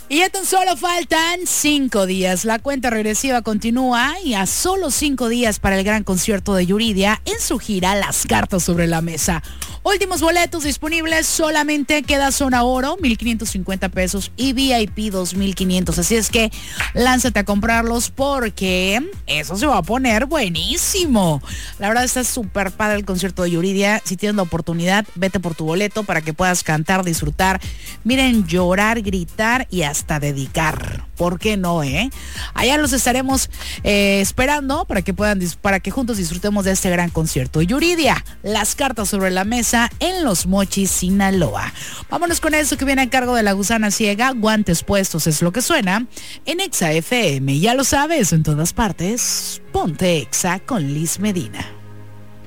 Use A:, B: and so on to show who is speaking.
A: Y ya tan solo faltan 5 días. La cuenta regresiva continúa y a solo 5 días para el gran concierto de Yuridia en su gira Las Cartas sobre la Mesa. Últimos boletos disponibles, solamente queda zona oro, 1,550 pesos y VIP 2,500. Así es que lánzate a comprarlos porque eso se va a poner buenísimo. La verdad está súper padre el concierto de Yuridia. Si tienes la oportunidad, vete por tu boleto para que puedas cantar, disfrutar. Miren, llorar, gritar y hasta dedicar. ¿Por qué no, Allá los estaremos esperando para que juntos disfrutemos de este gran concierto. Yuridia, Las Cartas sobre la Mesa en Los Mochis, Sinaloa. Vámonos con eso que viene a cargo de La Gusana Ciega. Guantes puestos es lo que suena en Exa FM. Ya lo sabes, en todas partes, ponte Exa con Liz Medina.